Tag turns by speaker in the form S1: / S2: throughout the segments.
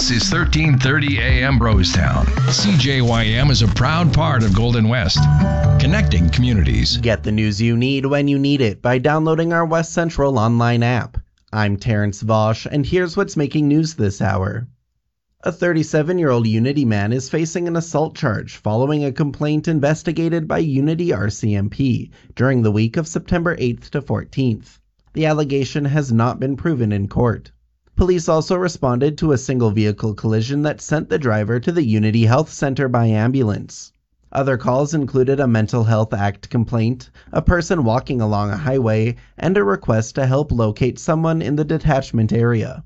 S1: This is 1330 AM Brostown. CJYM is a proud part of Golden West, connecting communities.
S2: Get the news you need when you need it by downloading our West Central online app. I'm Terrence Vosch, and here's what's making news this hour. A 37-year-old Unity man is facing an assault charge following a complaint investigated by Unity RCMP during the week of September 8th to 14th. The allegation has not been proven in court. Police also responded to a single vehicle collision that sent the driver to the Unity Health Center by ambulance. Other calls included a Mental Health Act complaint, a person walking along a highway, and a request to help locate someone in the detachment area.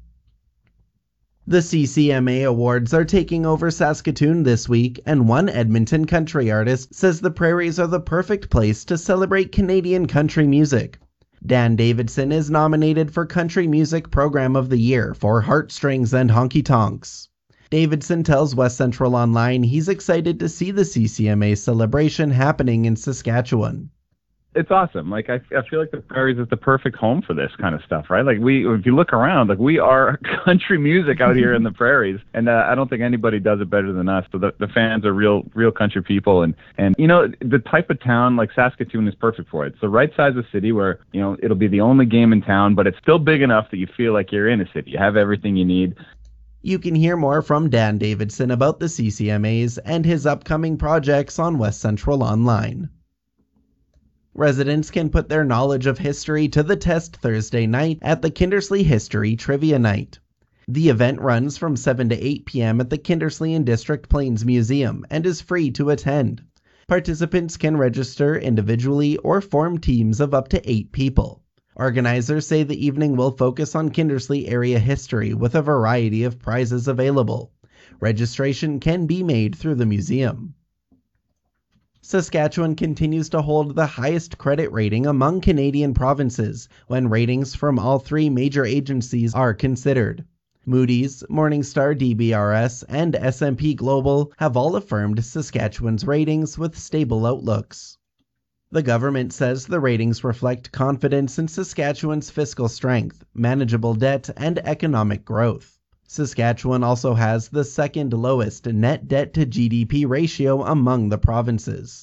S2: The CCMA Awards are taking over Saskatoon this week, and one Edmonton country artist says the prairies are the perfect place to celebrate Canadian country music. Dan Davidson is nominated for Country Music Program of the Year for Heartstrings and Honky Tonks. Davidson tells West Central Online he's excited to see the CCMA celebration happening in Saskatchewan.
S3: It's awesome. Like I feel like the prairies is the perfect home for this kind of stuff, right? Like if you look around, like we are country music out here in the prairies, and I don't think anybody does it better than us. So the fans are real country people, and you know, the type of town like Saskatoon is perfect for it. It's the right size of city where, you know, it'll be the only game in town, but it's still big enough that you feel like you're in a city. You have everything you need.
S2: You can hear more from Dan Davidson about the CCMAs and his upcoming projects on West Central Online. Residents can put their knowledge of history to the test Thursday night at the Kindersley History Trivia Night. The event runs from 7 to 8 p.m. at the Kindersley and District Plains Museum and is free to attend. Participants can register individually or form teams of up to 8 people. Organizers say the evening will focus on Kindersley area history with a variety of prizes available. Registration can be made through the museum. Saskatchewan continues to hold the highest credit rating among Canadian provinces when ratings from all 3 major agencies are considered. Moody's, Morningstar DBRS, and S&P Global have all affirmed Saskatchewan's ratings with stable outlooks. The government says the ratings reflect confidence in Saskatchewan's fiscal strength, manageable debt, and economic growth. Saskatchewan also has the second lowest net debt to GDP ratio among the provinces.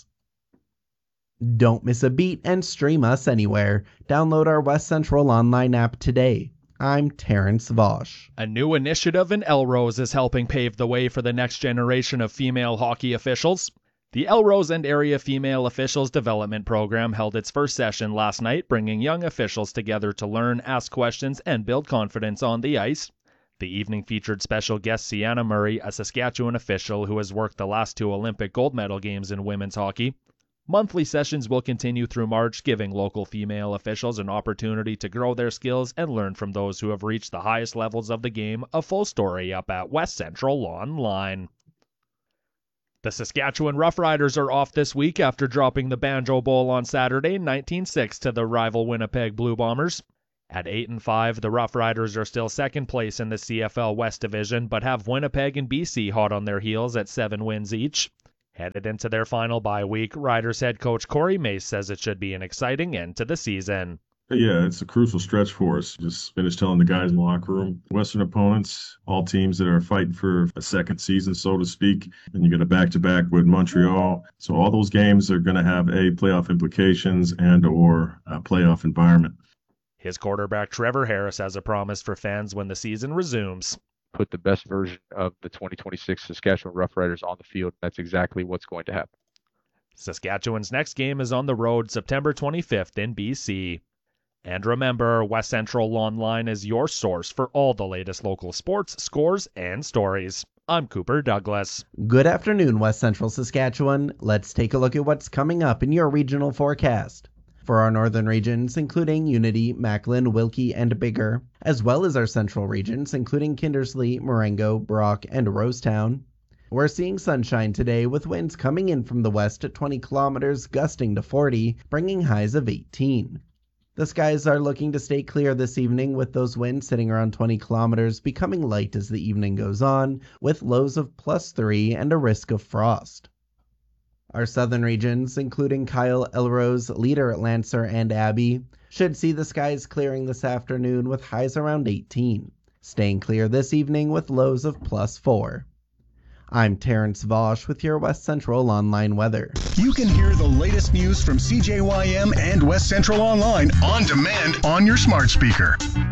S2: Don't miss a beat and stream us anywhere. Download our West Central Online app today. I'm Terrence Vosch.
S4: A new initiative in Elrose is helping pave the way for the next generation of female hockey officials. The Elrose and Area Female Officials Development Program held its first session last night, bringing young officials together to learn, ask questions, and build confidence on the ice. The evening featured special guest Sienna Murray, a Saskatchewan official who has worked the last 2 Olympic gold medal games in women's hockey. Monthly sessions will continue through March, giving local female officials an opportunity to grow their skills and learn from those who have reached the highest levels of the game. A full story up at West Central Online. The Saskatchewan Roughriders are off this week after dropping the Banjo Bowl on Saturday, 19-6 to the rival Winnipeg Blue Bombers. At 8-5, the Roughriders are still second place in the CFL West Division, but have Winnipeg and BC hot on their heels at 7 wins each. Headed into their final bye week, Riders head coach Corey Mace says it should be an exciting end to the season.
S5: Yeah, it's a crucial stretch for us. Just finished telling the guys in the locker room, Western opponents, all teams that are fighting for a second season, so to speak. And you get a back-to-back with Montreal. So all those games are going to have playoff implications and or a playoff environment.
S4: His quarterback Trevor Harris has a promise for fans when the season resumes.
S6: Put the best version of the 2026 Saskatchewan Roughriders on the field. That's exactly what's going to happen.
S4: Saskatchewan's next game is on the road September 25th in BC. And remember, West Central Online is your source for all the latest local sports, scores, and stories. I'm Cooper Douglas.
S2: Good afternoon, West Central Saskatchewan. Let's take a look at what's coming up in your regional forecast. For our northern regions, including Unity, Macklin, Wilkie, and Biggar, as well as our central regions, including Kindersley, Marengo, Brock, and Rosetown, we're seeing sunshine today with winds coming in from the west at 20 kilometers, gusting to 40, bringing highs of 18. The skies are looking to stay clear this evening, with those winds sitting around 20 kilometers, becoming light as the evening goes on, with lows of +3 and a risk of frost. Our southern regions, including Kyle, Elrose, Leader, Lancer, and Abbey, should see the skies clearing this afternoon with highs around 18. staying clear this evening with lows of +4. I'm Terrence Vosch with your West Central Online weather.
S7: You can hear the latest news from CJYM and West Central Online on demand on your smart speaker.